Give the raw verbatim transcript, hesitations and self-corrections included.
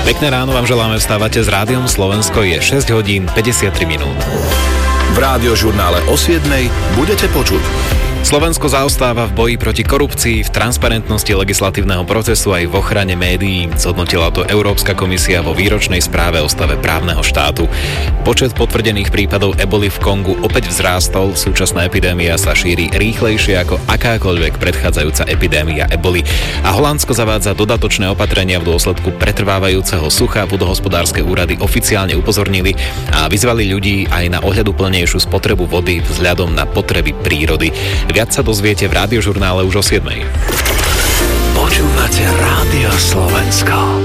Pekné ráno vám želáme, vstávate s Rádiom Slovensko, je šesť hodín päťdesiattri minút. V Rádiožurnále o siedmej budete počuť. Slovensko zaostáva v boji proti korupcii, v transparentnosti legislatívneho procesu aj v ochrane médií. Zhodnotila to Európska komisia vo výročnej správe o stave právneho štátu. Počet potvrdených prípadov eboli v Kongu opäť vzrástol, súčasná epidémia sa šíri rýchlejšie ako akákoľvek predchádzajúca epidémia eboli. A Holandsko zavádza dodatočné opatrenia v dôsledku pretrvávajúceho sucha. Vodohospodárske úrady oficiálne upozornili a vyzvali ľudí aj na ohľaduplnejšiu spotrebu vody vzhľadom na potreby prírody. Viac sa dozviete v Rádiožurnále už o siedmej. Počúvate Rádio Slovensko.